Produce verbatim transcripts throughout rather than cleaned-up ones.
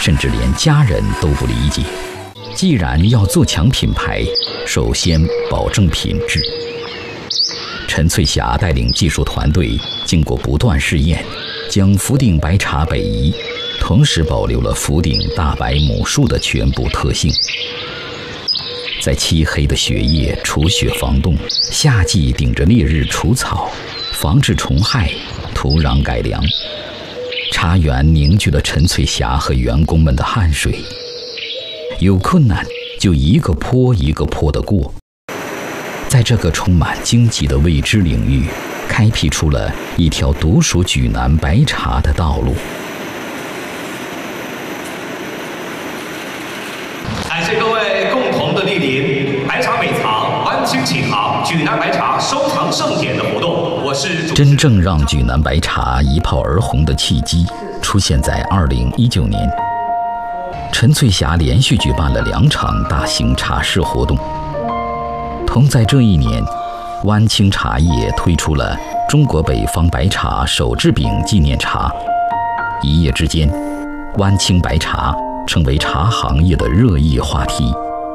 甚至连家人都不理解。既然要做强品牌，首先保证品质。陈翠霞带领技术团队经过不断试验，将福鼎白茶北移，同时保留了福鼎大白母树的全部特性。在漆黑的雪夜除雪防冻，夏季顶着烈日除草，防治虫害，土壤改良。茶园凝聚了陈翠霞和员工们的汗水。有困难就一个坡一个坡的过，在这个充满荆棘的未知领域，开辟出了一条独属莒南白茶的道路。 感谢各位共同的莅临白茶美藏湾清启航莒南白茶收藏盛典的活动。我是真正让莒南白茶一炮而红的契机，出现在二零一九年。陈翠霞连续举办了两场大型茶事活动。同在这一年，湾清茶叶推出了中国北方白茶手制饼纪念茶，一夜之间，湾清白茶成为茶行业的热议话题。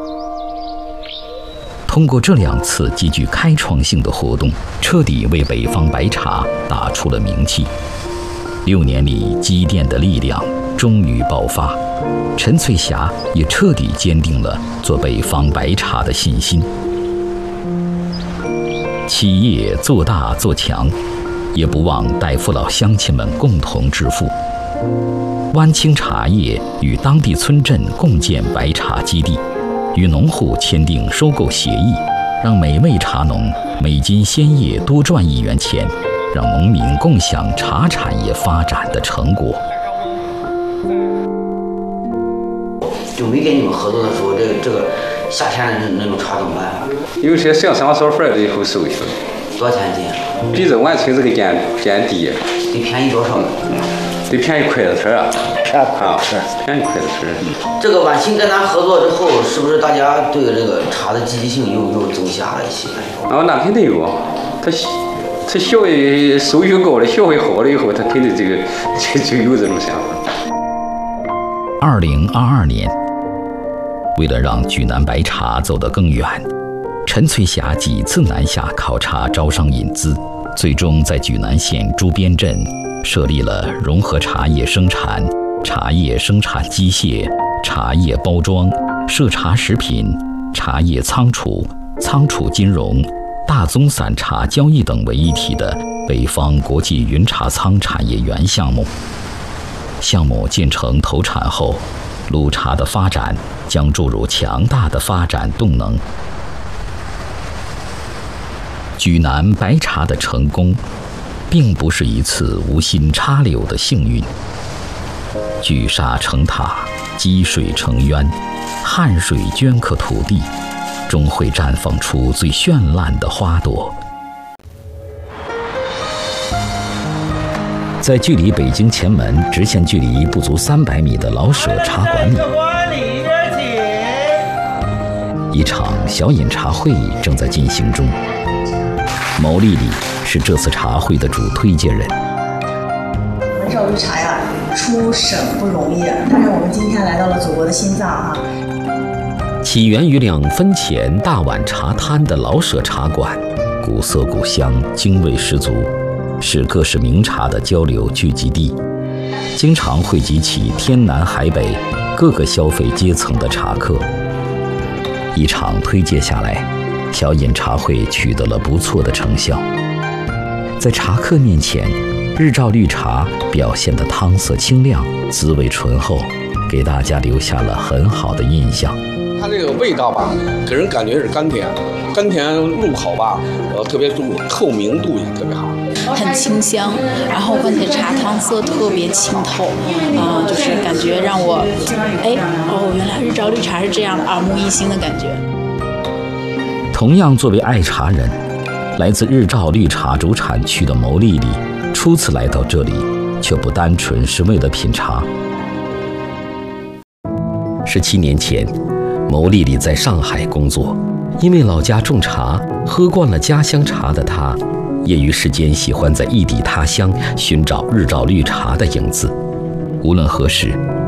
通过这两次极具开创性的活动，彻底为北方白茶打出了名气。六年里积淀的力量终于爆发，陈翠霞也彻底坚定了做北方白茶的信心。企业做大做强，也不忘带父老乡亲们共同致富。湾清茶叶与当地村镇共建白茶基地，与农户签订收购协议，让每位茶农每斤鲜叶多赚一元钱，让农民共享茶产业发展的成果。 就没跟你们合作的时候，这个这个夏天的那种茶怎么办？ 有些上上手份的以后收一收。 多少钱斤？ 比这湾清这个价价低。 得便宜多少？ 得便宜块子钱啊！啊，是便宜块子钱。 这个湾清跟咱合作之后，是不是大家对这个茶的积极性又又增加了一些？ 哦，那肯定有。他他消费收益高了，消费好了以后，他肯定这个就就有这种想法。 二零二二年，为了让莒南白茶走得更远，陈翠霞几次南下考察招商引资，最终在莒南县朱边镇设立了融合茶叶生产、茶叶生产机械、茶叶包装、涉茶食品、茶叶仓储、仓储金融、大宗散茶交易等为一体的北方国际云茶仓产业园项目。项目建成投产后，鲁茶的发展将注入强大的发展动能。莒南白茶的成功，并不是一次无心插柳的幸运。聚沙成塔，积水成渊，汗水镌刻土地，终会绽放出最绚烂的花朵。在距离北京前门直线距离不足三百米的老舍茶馆里，一场小饮茶会正在进行中。毛丽丽是这次茶会的主推荐人。 日照绿茶呀，出省不容易，但是我们今天来到了祖国的心脏啊。 起源于两分钱大碗茶摊的老舍茶馆，古色古香，精味十足，是各式名茶的交流聚集地，经常汇集起天南海北各个消费阶层的茶客。一场推介下来，小饮茶会取得了不错的成效。在茶客面前，日照绿茶表现得汤色清亮，滋味醇厚，给大家留下了很好的印象。 它这个味道吧，给人感觉是甘甜，甘甜入口吧，呃，特别重，透明度也特别好， 很清香，然后而且茶汤色特别清透，啊、呃，就是感觉让我，哎，哦，原来日照绿茶是这样的，耳目一新的感觉。 同样作为爱茶人，来自日照绿茶主产区的牟丽丽，初次来到这里，却不单纯是为了品茶。十七年前，牟丽丽在上海工作，因为老家种茶，喝惯了家乡茶的她，业余时间喜欢在异地他乡寻找日照绿茶的影子。无论何时，